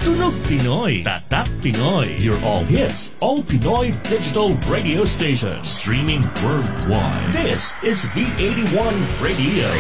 Tunog Pinoy, Tatak Pinoy. Your all hits, all Pinoy digital radio station. Streaming worldwide. This is V81 Radio.